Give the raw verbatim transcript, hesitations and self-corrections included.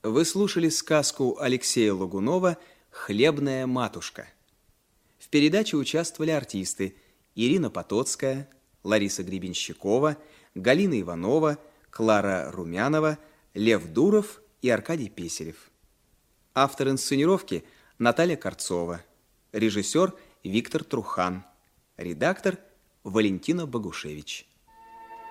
Вы слушали сказку Алексея Логунова «Хлебная матушка». В передаче участвовали артисты Ирина Потоцкая, Лариса Гребенщикова, Галина Иванова, Клара Румянова, Лев Дуров и Аркадий Песарев. Автор инсценировки Наталья Корцова, режиссер Виктор Трухан, редактор Валентина Богушевич.